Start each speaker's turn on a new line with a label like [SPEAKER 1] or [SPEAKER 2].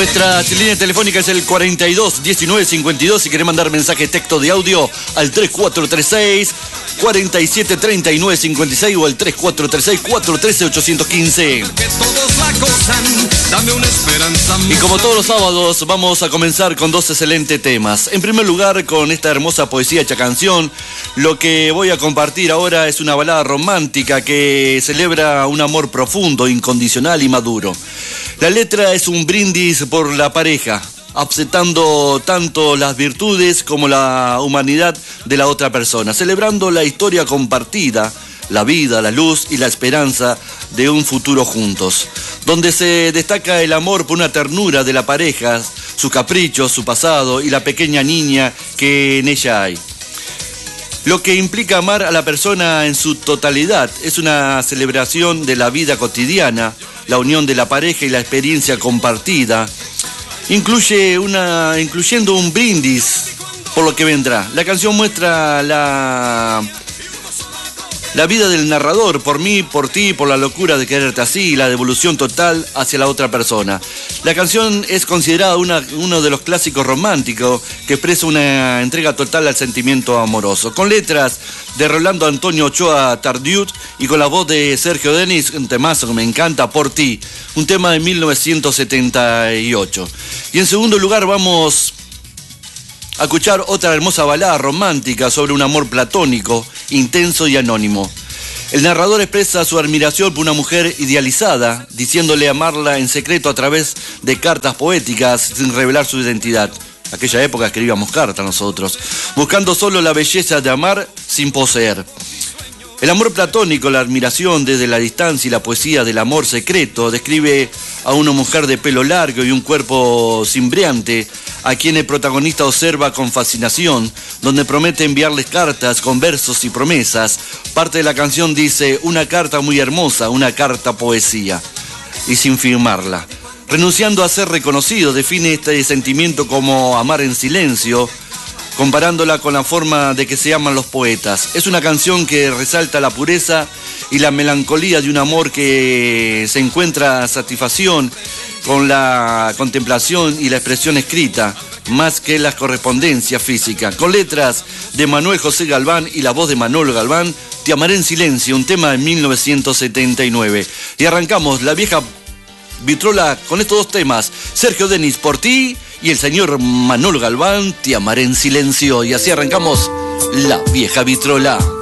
[SPEAKER 1] Nuestra línea telefónica es el 42 19 52. Si querés mandar mensaje texto de audio al 3436 47 39 56 o al 3436 413 815. Y como todos los sábados, vamos a comenzar con dos excelentes temas. En primer lugar, con esta hermosa poesía hecha canción, lo que voy a compartir ahora es una balada romántica que celebra un amor profundo, incondicional y maduro. La letra es un brindis por la pareja, aceptando tanto las virtudes como la humanidad de la otra persona, celebrando la historia compartida, la vida, la luz y la esperanza de un futuro juntos, donde se destaca el amor por una ternura de la pareja, sus caprichos, su pasado y la pequeña niña que en ella hay. Lo que implica amar a la persona en su totalidad es una celebración de la vida cotidiana, la unión de la pareja y la experiencia compartida, incluyendo un brindis por lo que vendrá. La canción muestra la vida del narrador, por mí, por ti, por la locura de quererte así y la devolución total hacia la otra persona. La canción es considerada uno de los clásicos románticos que expresa una entrega total al sentimiento amoroso. Con letras de Rolando Antonio Ochoa Tardieu y con la voz de Sergio Denis, un temazo que me encanta, Por ti, un tema de 1978. Y en segundo lugar vamos a escuchar otra hermosa balada romántica sobre un amor platónico, intenso y anónimo. El narrador expresa su admiración por una mujer idealizada, diciéndole amarla en secreto a través de cartas poéticas sin revelar su identidad. Aquella época escribíamos cartas nosotros, buscando solo la belleza de amar sin poseer. El amor platónico, la admiración desde la distancia y la poesía del amor secreto describe a una mujer de pelo largo y un cuerpo cimbreante, a quien el protagonista observa con fascinación, donde promete enviarles cartas con versos y promesas. Parte de la canción dice: una carta muy hermosa, una carta poesía, y sin firmarla. Renunciando a ser reconocido, define este sentimiento como amar en silencio, comparándola con la forma de que se aman los poetas. Es una canción que resalta la pureza y la melancolía de un amor que se encuentra satisfacción con la contemplación y la expresión escrita, más que la correspondencia física. Con letras de Manuel José Galván y la voz de Manolo Galván, Te amaré en silencio, un tema de 1979. Y arrancamos La Vieja Vitrola con estos dos temas: Sergio Denis, Por ti, y el señor Manolo Galván, Te amaré en silencio. Y así arrancamos La Vieja Vitrola.